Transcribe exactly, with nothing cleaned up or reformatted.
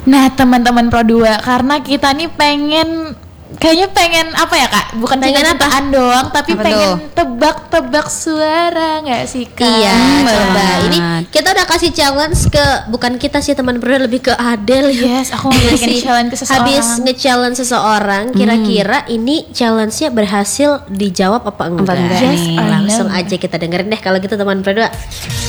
Nah teman-teman Pro dua, karena kita nih pengen kayaknya pengen apa ya Kak? Bukan pengen cinta-cintaan doang, tapi apa pengen tuh? tebak-tebak suara nggak sih Kak? Iya, Hmm, coba. banget. Ini kita udah kasih challenge ke bukan kita sih teman Pro, lebih ke Adele. Yes, aku mau bikin Ngasih- challenge ke seseorang. Habis nge-challenge seseorang, kira-kira ini challenge-nya berhasil dijawab apa enggak? Apa enggak Yes nih? or no? Langsung aja kita dengerin deh kalau gitu teman Pro dua.